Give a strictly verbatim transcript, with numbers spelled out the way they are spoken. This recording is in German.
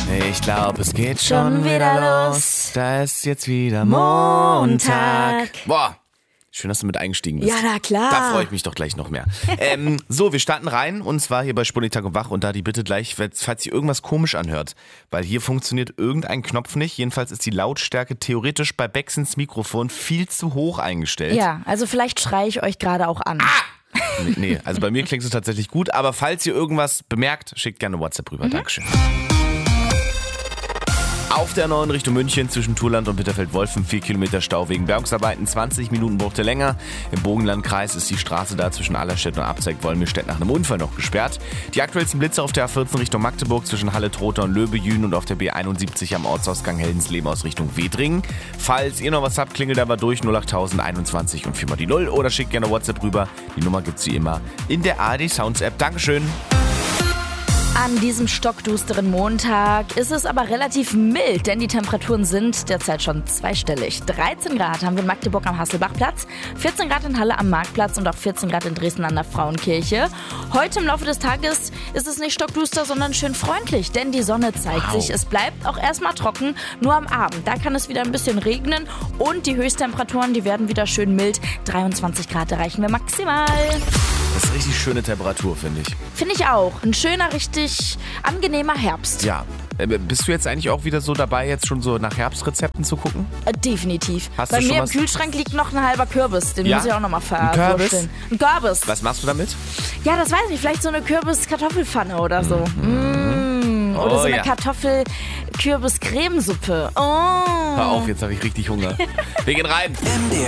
Ich glaube, es geht schon, Schon wieder wieder los. los. Da ist jetzt wieder Montag. Montag. Boah, schön, dass du mit eingestiegen bist. Ja, na klar. Da freue ich mich doch gleich noch mehr. ähm, so, wir starten rein und zwar hier bei Sputnik und Wach und da die Bitte gleich, falls sich irgendwas komisch anhört, weil hier funktioniert irgendein Knopf nicht. Jedenfalls ist die Lautstärke theoretisch bei Becksens Mikrofon viel zu hoch eingestellt. Ja, also vielleicht schreie ich euch gerade auch an. Nee, nee, also bei mir klingt es tatsächlich gut, aber falls ihr irgendwas bemerkt, schickt gerne WhatsApp rüber. Mhm. Dankeschön. Auf der neuen Richtung München zwischen Turland und Bitterfeld-Wolfen vier Kilometer Stau wegen Bergungsarbeiten, zwanzig Minuten braucht ihr länger. Im Bogenlandkreis ist die Straße da zwischen Allerstedt und Abzeig-Wolmirstedt nach einem Unfall noch gesperrt. Die aktuellsten Blitze auf der A vierzehn Richtung Magdeburg zwischen Halle, Trotha und Löbejün und auf der B einundsiebzig am Ortsausgang Heldensleben aus Richtung Wedringen. Falls ihr noch was habt, klingelt aber durch null acht null null einundzwanzig und vier mal die null oder schickt gerne WhatsApp rüber. Die Nummer gibt's wie immer in der A R D Sounds App. Dankeschön. An diesem stockdusteren Montag ist es aber relativ mild, denn die Temperaturen sind derzeit schon zweistellig. dreizehn Grad haben wir in Magdeburg am Hasselbachplatz, vierzehn Grad in Halle am Marktplatz und auch vierzehn Grad in Dresden an der Frauenkirche. Heute im Laufe des Tages ist es nicht stockduster, sondern schön freundlich, denn die Sonne zeigt Wow. sich. Es bleibt auch erstmal trocken, nur am Abend. Da kann es wieder ein bisschen regnen und die Höchsttemperaturen, die werden wieder schön mild. dreiundzwanzig Grad erreichen wir maximal. Das ist eine richtig schöne Temperatur, finde ich. Finde ich auch. Ein schöner, richtig angenehmer Herbst. Ja. Äh, Bist du jetzt eigentlich auch wieder so dabei, jetzt schon so nach Herbstrezepten zu gucken? Äh, definitiv. Hast Bei du schon mir im was- Kühlschrank liegt noch ein halber Kürbis. Den Ja? muss ich auch noch mal Ein Kürbis? verwursteln. Ein Kürbis. Was machst du damit? Ja, das weiß ich nicht. Vielleicht so eine Kürbis-Kartoffelpfanne oder so. Mm. Oder Oh, so eine ja. Kartoffel-Kürbis-Cremesuppe. Oh. Hör auf, jetzt habe ich richtig Hunger. Wir gehen rein.